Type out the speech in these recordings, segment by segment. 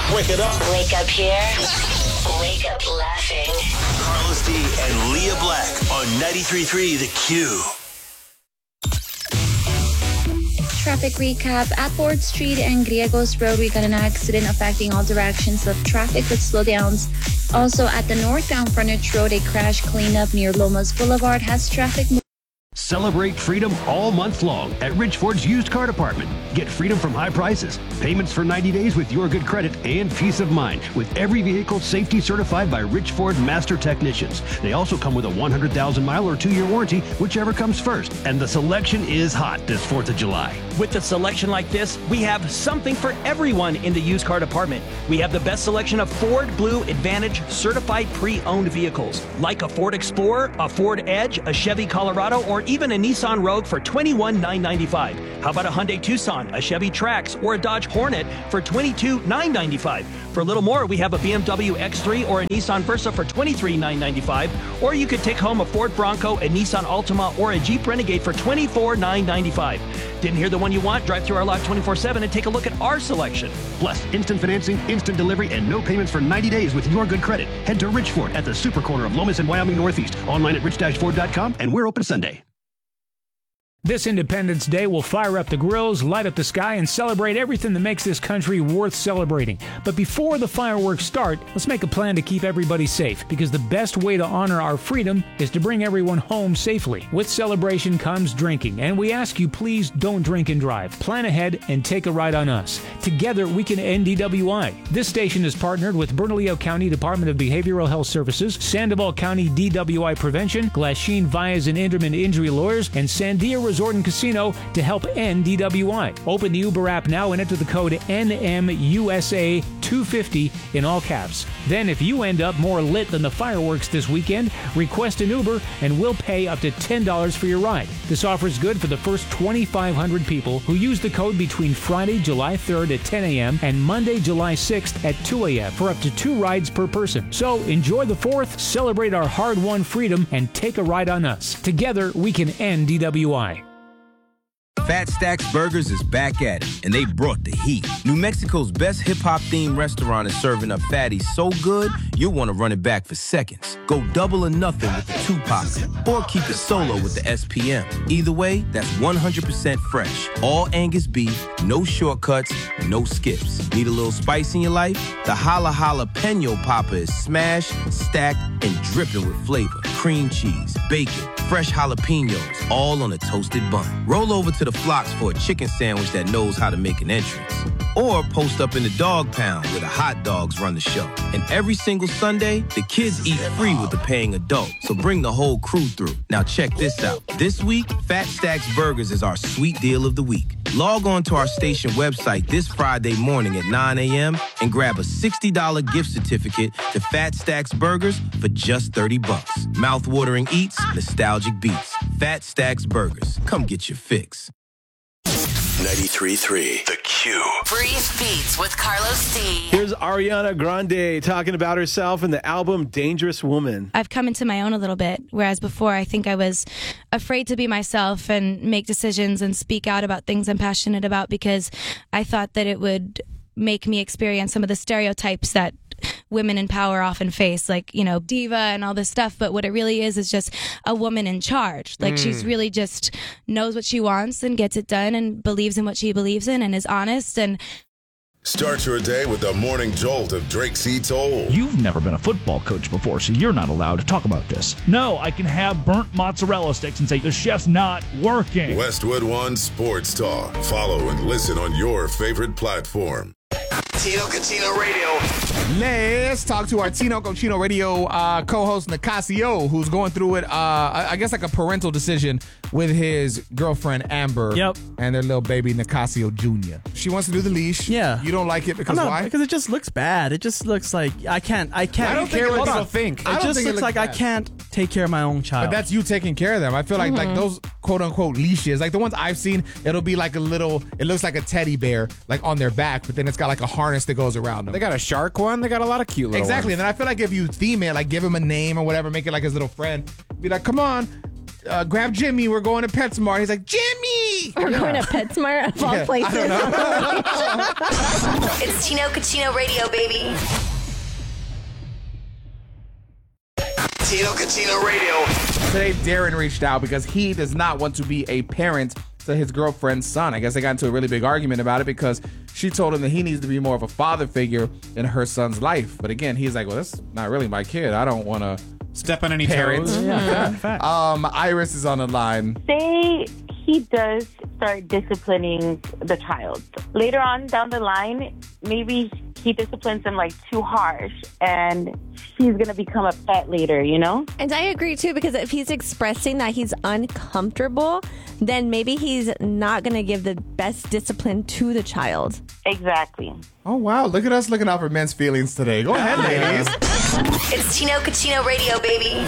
Wake it up. Wake up here. Wake up laughing. Carlos D and Leah Black on 93.3 The Q. Traffic recap. At Ford Street and Griegos Road, we got an accident affecting all directions of traffic with slowdowns. Also at the northbound frontage road, a crash cleanup near Lomas Boulevard has traffic. Celebrate freedom all month long at Ridgeford's used car department. Get freedom from high prices, payments for 90 days with your good credit, and peace of mind with every vehicle safety certified by Ridgeford Master Technicians. They also come with a 100,000-mile or 2-year warranty, whichever comes first. And the selection is hot this 4th of July. With a selection like this, we have something for everyone in the used car department. We have the best selection of Ford Blue Advantage certified pre-owned vehicles, like a Ford Explorer, a Ford Edge, a Chevy Colorado, or even a Nissan Rogue for $21,995. How about a Hyundai Tucson, a Chevy Trax, or a Dodge Hornet for $22,995? For a little more, we have a BMW X3 or a Nissan Versa for $23,995. Or you could take home a Ford Bronco, a Nissan Altima, or a Jeep Renegade for $24,995. Didn't hear the one you want? Drive through our lot 24/7 and take a look at our selection. Plus, instant financing, instant delivery, and no payments for 90 days with your good credit. Head to Ridgeford at the super corner of Lomas and Wyoming Northeast. Online at rich-ford.com, and we're open Sunday. This Independence Day will fire up the grills, light up the sky, and celebrate everything that makes this country worth celebrating. But before the fireworks start, let's make a plan to keep everybody safe, because the best way to honor our freedom is to bring everyone home safely. With celebration comes drinking, and we ask you please don't drink and drive. Plan ahead and take a ride on us. Together we can end DWI. This station is partnered with Bernalillo County Department of Behavioral Health Services, Sandoval County DWI Prevention, Glasheen Vyas and Inderman Injury Lawyers, and Sandia Resort and Casino to help end DWI. Open the Uber app now and enter the code NMUSA250 in all caps. Then if you end up more lit than the fireworks this weekend, request an Uber and we'll pay up to $10 for your ride. This offer is good for the first 2,500 people who use the code between Friday, July 3rd at 10 a.m. and Monday, July 6th at 2 a.m. for up to 2 rides per person. So enjoy the 4th, celebrate our hard-won freedom, and take a ride on us. Together, we can end DWI. Fat Stacks Burgers is back at it, and they brought the heat. New Mexico's best hip-hop themed restaurant is serving up fatties so good, you'll want to run it back for seconds. Go double or nothing with the Tupac, or keep it solo with the SPM. Either way, that's 100% fresh. All Angus beef, no shortcuts, no skips. Need a little spice in your life? The Hala Jalapeno Popper is smashed, stacked, and dripping with flavor. Cream cheese, bacon, fresh jalapenos, all on a toasted bun. Roll over to the Flocks for a chicken sandwich that knows how to make an entrance. Or post up in the dog pound where the hot dogs run the show. And every single Sunday, the kids eat free with the paying adult. So bring the whole crew through. Now check this out. This week, Fat Stacks Burgers is our sweet deal of the week. Log on to our station website this Friday morning at 9 a.m. and grab a $60 gift certificate to Fat Stacks Burgers for just $30. Mouth-watering eats, nostalgic beats. Fat Stacks Burgers. Come get your fix. 93.3 The Q. Brief Beats with Carlos D. Here's Ariana Grande talking about herself in the album Dangerous Woman. I've come into my own a little bit, whereas before I think I was afraid to be myself and make decisions and speak out about things I'm passionate about because I thought that it would make me experience some of the stereotypes that women in power often face, like, you know, diva and all this stuff. But what it really is just a woman in charge. Like, she's really just knows what she wants and gets it done and believes in what she believes in and is honest. And start your day with the morning jolt of Drake C. Toll. You've never been a football coach before, so you're not allowed to talk about this. No, I can have burnt mozzarella sticks and say the chef's not working. Westwood One Sports Talk. Follow and listen on your favorite platform. Tino Cochino Radio. Let's talk to our Tino Cochino Radio co-host Nicasio, who's going through it, I guess like a parental decision with his girlfriend Amber. Yep. And their little baby Nicasio Jr. She wants to do the leash. Yeah. You don't like it because why? Because it just looks bad. It just looks like I can't. I don't care what people think. It just looks like I can't take care of my own child. But that's you taking care of them. I feel like those quote unquote leashes, like the ones I've seen, it'll be like a little, it looks like a teddy bear like on their back, but then it's got like a harness that goes around them. They got a shark one. They got a lot of cute little Exactly. ones. And then I feel like if you theme it, like give him a name or whatever, make it like his little friend, be like, come on, grab Jimmy. We're going to PetSmart. He's like, Jimmy! We're going to PetSmart of all places. I don't know. It's Tino Cucino Radio, baby. Tino Cucino Radio. Today, Darren reached out because he does not want to be a parent to his girlfriend's son. I guess they got into a really big argument about it because she told him that he needs to be more of a father figure in her son's life. But again, he's like, well, that's not really my kid. I don't want to step on any parents. toes. Yeah, Iris is on the line. Say he does start disciplining the child. Later on down the line, maybe he disciplines him like too harsh and he's going to become upset later, you know? And I agree too, because if he's expressing that he's uncomfortable, then maybe he's not going to give the best discipline to the child. Exactly. Oh, wow. Look at us looking out for men's feelings today. Go ahead, ladies. It's Tino Cucino Radio, baby.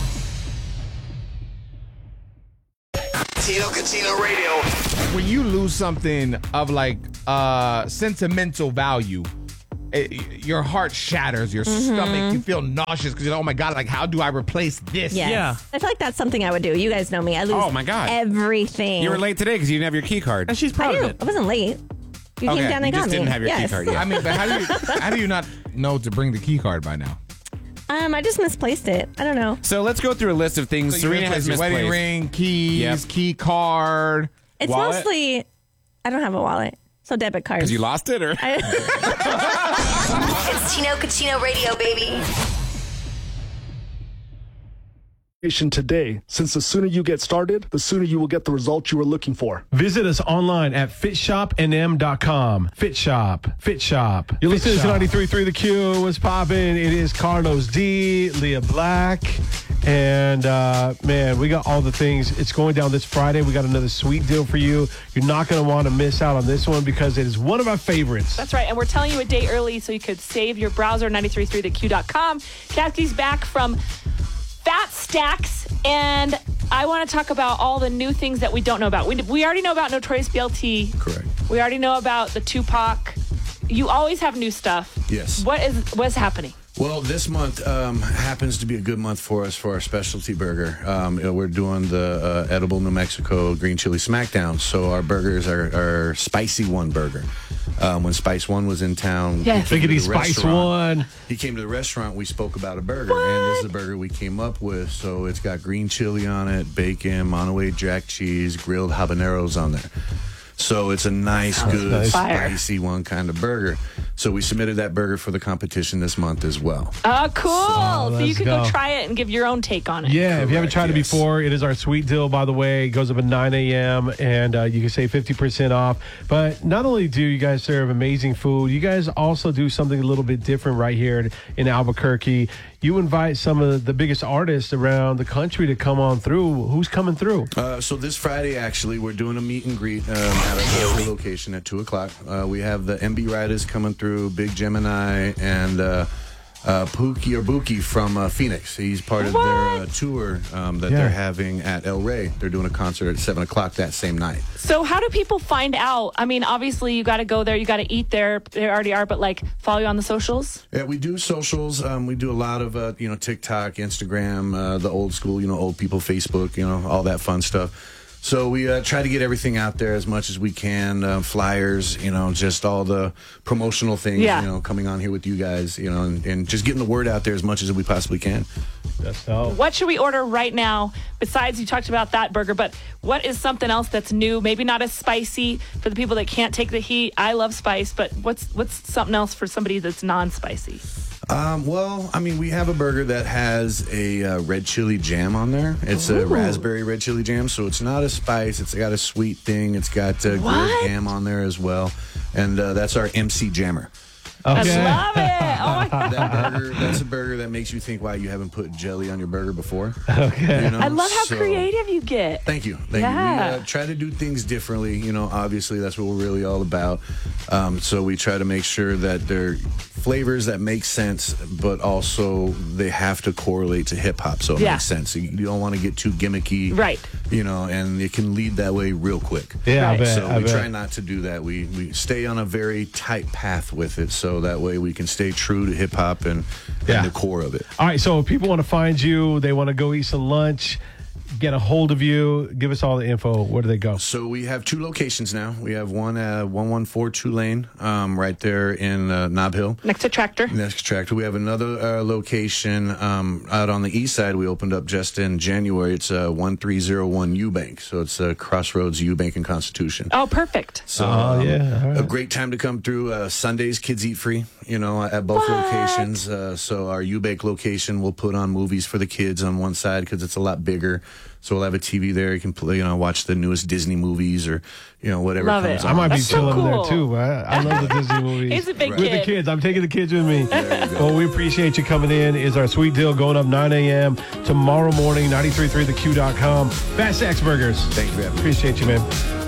Tino Cucino Radio. When you lose something of like sentimental value, your heart shatters, your stomach, you feel nauseous because you're like, oh my God, like how do I replace this? Yes. Yeah. I feel like that's something I would do. You guys know me. I lose Oh, my God. everything. You were late today because you didn't have your key card. And she's proud of it. I wasn't late. You came down and you got just me. didn't have your Yes. key card yet. I mean, but how do you not know to bring the key card by now? I just misplaced it. I don't know. So let's go through a list of things So Serena has your misplaced. wedding ring, keys, Yep. key card. It's Wallet? mostly, I don't have a wallet. So debit cards. Because you lost it, or? It's Tino Cucino Radio, baby. Today, since the sooner you get started, the sooner you will get the results you were looking for. Visit us online at fitshopnm.com. Fit Shop. You're listening to 93.3 The Q. What's poppin'? It is Carlos D, Leah Black, and man, we got all the things. It's going down this Friday. We got another sweet deal for you. You're not going to want to miss out on this one because it is one of our favorites. That's right, and we're telling you a day early so you could save your browser, 933theq.com. Cassie's back from Fat Stacks, and I want to talk about all the new things that we don't know about. We already know about Notorious B.I.G. Correct. We already know about the Tupac. You always have new stuff. Yes. What's happening? Well, this month happens to be a good month for us for our specialty burger. We're doing the Edible New Mexico Green Chili Smackdown. So our burgers are Spicy One burger. When Spice One was in town, Biggity Spice One. He came to the restaurant. We spoke about a burger, and this is the burger we came up with. So it's got green chili on it, bacon, Monterey Jack cheese, grilled habaneros on there. So it's a nice, good, spicy one kind of burger. So we submitted that burger for the competition this month as well. Oh, cool. So you can go go. try it and give your own take on it. Yeah, if you haven't tried it before, it is our sweet deal, by the way. It goes up at 9 a.m., and you can save 50% off. But not only do you guys serve amazing food, you guys also do something a little bit different right here in Albuquerque. You invite some of the biggest artists around the country to come on through. Who's coming through? So this Friday, actually, we're doing a meet and greet at our location at 2 o'clock. We have the MB Riders coming through, Big Gemini, and Pookie or Buki from Phoenix. He's part of their tour that they're having at El Rey. They're doing a concert at 7 o'clock that same night. So how do people find out? I mean, obviously, you got to go there. You got to eat there. They already are, but like follow you on the socials? Yeah, we do socials. We do a lot of, TikTok, Instagram, the old school, old people, Facebook, all that fun stuff. So we try to get everything out there as much as we can, flyers, just all the promotional things, coming on here with you guys, and just getting the word out there as much as we possibly can. That's all. What should we order right now? Besides, you talked about that burger, but what is something else that's new? Maybe not as spicy for the people that can't take the heat. I love spice, but what's something else for somebody that's non-spicy? We have a burger that has a red chili jam on there. It's a raspberry red chili jam, so it's not a spice. It's got a sweet thing. It's got grilled ham on there as well, and that's our MC Jammer. Okay. I love it. Oh my God. That's a burger that makes you think, wow, you haven't put jelly on your burger before. Okay. I love how creative you get. Thank you. Thank you. We try to do things differently. Obviously, that's what we're really all about. So we try to make sure that they're flavors that make sense, but also they have to correlate to hip hop, so it makes sense. You don't want to get too gimmicky, right? And it can lead that way real quick. Yeah, I bet. So we try not to do that. We stay on a very tight path with it, so that way we can stay true to hip hop and the core of it. All right, so if people want to find you, they want to go eat some lunch. get a hold of you? Give us all the info. Where do they go? So we have 2 locations now. We have one at 114 Tulane, right there in Nob Hill. Next to Tractor. Next to Tractor. We have another location out on the east side. We opened up just in January. It's 1301 Eubank. So it's Crossroads Eubank and Constitution. Oh, perfect. So a great time to come through. Sundays, kids eat free, at both locations. So our Eubank location will put on movies for the kids on one side because it's a lot bigger. So we'll have a TV there. You can play, watch the newest Disney movies or, whatever Love comes it. on. I might be That's so chilling cool. there too. I love the Disney movies. He's a big With kid. the kids. I'm taking the kids with me. Well, we appreciate you coming in. Is our sweet deal going up 9 a.m. tomorrow morning, 93.3theq.com. Fat Stacks Burgers. Thank you for having me. Appreciate you, man.